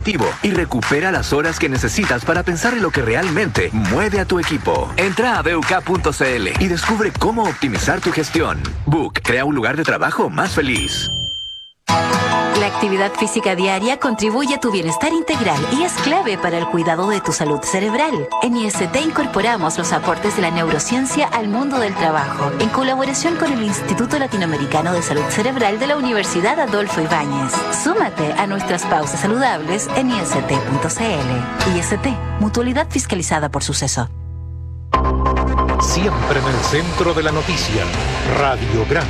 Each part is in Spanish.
objetivo y recupera las horas que necesitas para pensar en lo que realmente mueve a tu equipo. Entra a BUK.cl y descubre cómo optimizar tu gestión. BUK crea un lugar de trabajo más feliz. La actividad física diaria contribuye a tu bienestar integral y es clave para el cuidado de tu salud cerebral. En IST incorporamos los aportes de la neurociencia al mundo del trabajo, en colaboración con el Instituto Latinoamericano de Salud Cerebral de la Universidad Adolfo Ibáñez. Súmate a nuestras pausas saludables en IST.cl. IST, mutualidad fiscalizada por Suceso. Siempre en el centro de la noticia, Radiograma.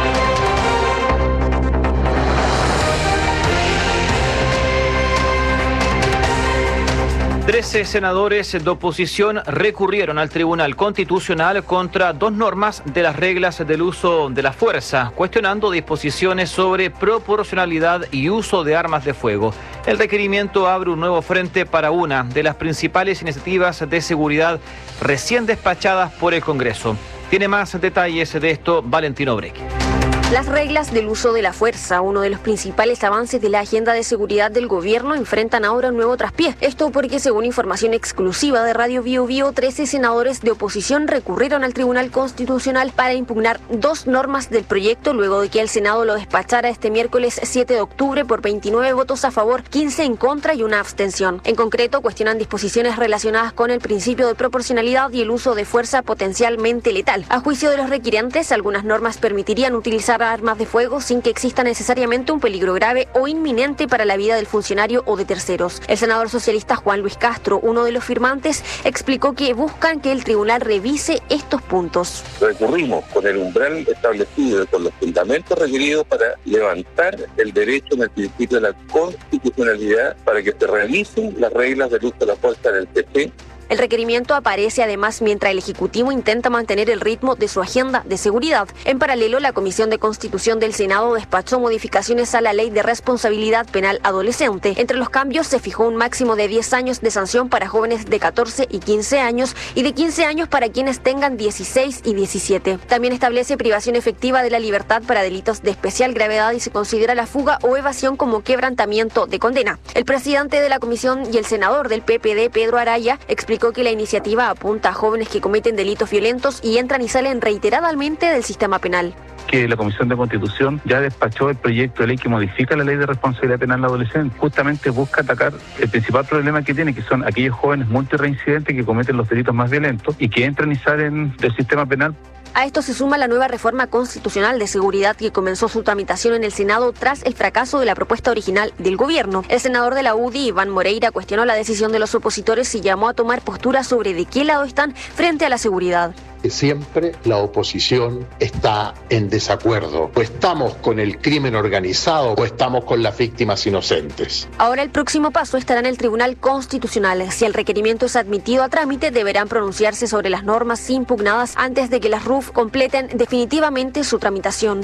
13 senadores de oposición recurrieron al Tribunal Constitucional contra 2 normas de las reglas del uso de la fuerza, cuestionando disposiciones sobre proporcionalidad y uso de armas de fuego. El requerimiento abre un nuevo frente para una de las principales iniciativas de seguridad recién despachadas por el Congreso. Tiene más detalles de esto Valentino Breque. Las reglas del uso de la fuerza, uno de los principales avances de la agenda de seguridad del gobierno, enfrentan ahora un nuevo traspié. Esto porque, según información exclusiva de Radio Bio Bio, 13 senadores de oposición recurrieron al Tribunal Constitucional para impugnar 2 normas del proyecto, luego de que el Senado lo despachara este miércoles 7 de octubre por 29 votos a favor, 15 en contra y una abstención. En concreto, cuestionan disposiciones relacionadas con el principio de proporcionalidad y el uso de fuerza potencialmente letal. A juicio de los requirientes, algunas normas permitirían utilizar armas de fuego sin que exista necesariamente un peligro grave o inminente para la vida del funcionario o de terceros. El senador socialista Juan Luis Castro, uno de los firmantes, explicó que buscan que el tribunal revise estos puntos. Recurrimos con el umbral establecido, con los fundamentos requeridos para levantar el derecho en el principio de la constitucionalidad para que se revisen las reglas del uso de la fuerza en el TC. El requerimiento aparece además mientras el Ejecutivo intenta mantener el ritmo de su agenda de seguridad. En paralelo, la Comisión de Constitución del Senado despachó modificaciones a la Ley de Responsabilidad Penal Adolescente. Entre los cambios se fijó un máximo de 10 años de sanción para jóvenes de 14 y 15 años y de 15 años para quienes tengan 16 y 17. También establece privación efectiva de la libertad para delitos de especial gravedad y se considera la fuga o evasión como quebrantamiento de condena. El presidente de la comisión y el senador del PPD, Pedro Araya, explicó que la iniciativa apunta a jóvenes que cometen delitos violentos y entran y salen reiteradamente del sistema penal. Que la Comisión de Constitución ya despachó el proyecto de ley que modifica la Ley de Responsabilidad Penal Adolescente. Justamente busca atacar el principal problema que tiene, que son aquellos jóvenes multireincidentes que cometen los delitos más violentos y que entran y salen del sistema penal. A esto se suma la nueva reforma constitucional de seguridad que comenzó su tramitación en el Senado tras el fracaso de la propuesta original del gobierno. El senador de la UDI, Iván Moreira, cuestionó la decisión de los opositores y llamó a tomar postura sobre de qué lado están frente a la seguridad. Siempre la oposición está en desacuerdo. O estamos con el crimen organizado o estamos con las víctimas inocentes. Ahora el próximo paso estará en el Tribunal Constitucional. Si el requerimiento es admitido a trámite, deberán pronunciarse sobre las normas impugnadas antes de que las RUF completen definitivamente su tramitación.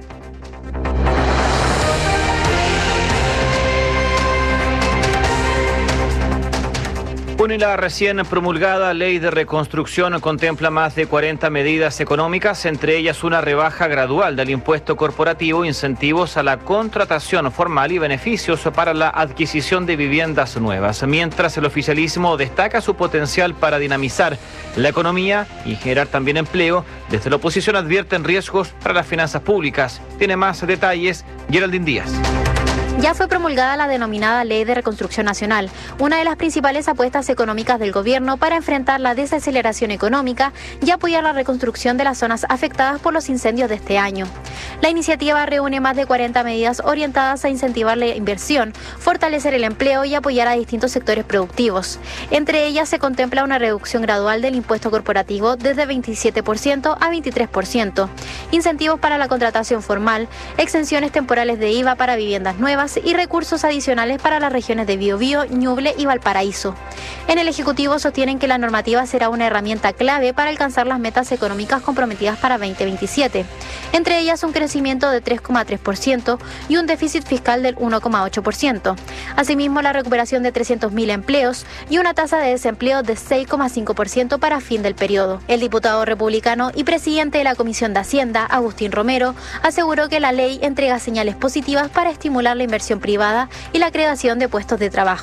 La recién promulgada Ley de Reconstrucción contempla más de 40 medidas económicas, entre ellas una rebaja gradual del impuesto corporativo, incentivos a la contratación formal y beneficios para la adquisición de viviendas nuevas. Mientras el oficialismo destaca su potencial para dinamizar la economía y generar también empleo, desde la oposición advierten riesgos para las finanzas públicas. Tiene más detalles Geraldine Díaz. Ya fue promulgada la denominada Ley de Reconstrucción Nacional, una de las principales apuestas económicas del gobierno para enfrentar la desaceleración económica y apoyar la reconstrucción de las zonas afectadas por los incendios de este año. La iniciativa reúne más de 40 medidas orientadas a incentivar la inversión, fortalecer el empleo y apoyar a distintos sectores productivos. Entre ellas se contempla una reducción gradual del impuesto corporativo desde 27% a 23%, incentivos para la contratación formal, exenciones temporales de IVA para viviendas nuevas y recursos adicionales para las regiones de Biobío, Ñuble y Valparaíso. En el Ejecutivo sostienen que la normativa será una herramienta clave para alcanzar las metas económicas comprometidas para 2027, entre ellas un crecimiento de 3,3% y un déficit fiscal del 1,8%. Asimismo, la recuperación de 300.000 empleos y una tasa de desempleo de 6,5% para fin del periodo. El diputado republicano y presidente de la Comisión de Hacienda, Agustín Romero, aseguró que la ley entrega señales positivas para estimular la inversión privada y la creación de puestos de trabajo.